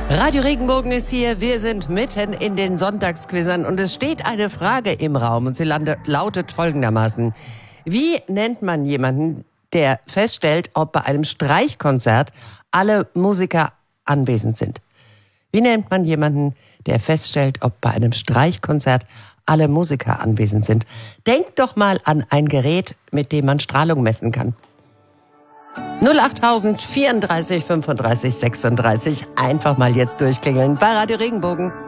Radio Regenbogen ist hier, wir sind mitten in den Sonntagsquizzern und es steht eine Frage im Raum und sie lautet folgendermaßen. Wie nennt man jemanden, der feststellt, ob bei einem Streichkonzert alle Musiker anwesend sind? Wie nennt man jemanden, der feststellt, ob bei einem Streichkonzert alle Musiker anwesend sind? Denkt doch mal an ein Gerät, mit dem man Strahlung messen kann. 08000 34 35 36. Einfach mal jetzt durchklingeln bei Radio Regenbogen.